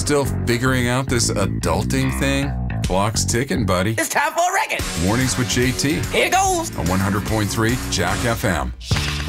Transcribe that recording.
Still figuring out this adulting thing? Clock's ticking, buddy. It's time for a record. Mornings with JT Here goes. on 100.3 Jack FM.